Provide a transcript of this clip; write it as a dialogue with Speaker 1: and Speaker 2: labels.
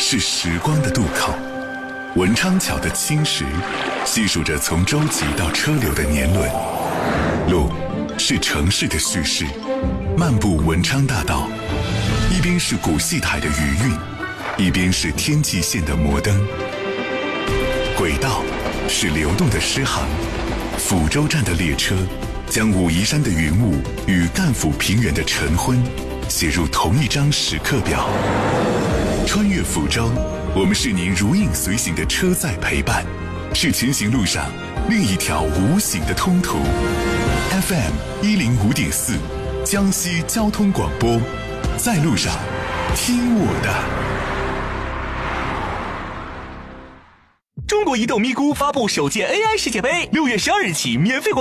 Speaker 1: 是时光的渡口，文昌桥的青石细数着从舟楫到车流的年轮。路是城市的叙事，漫步文昌大道，一边是古戏台的余韵，一边是天际线的摩登。轨道是流动的诗行，抚州站的列车将武夷山的云雾与赣抚平原的晨昏写入同一张时刻表。穿越抚州，我们是您如影随形的车载陪伴，是前行路上另一条无形的通途。FM 105.4，江西交通广播，在路上听我的。
Speaker 2: 中国移动咪咕发布首届 AI 世界杯，6月12日起免费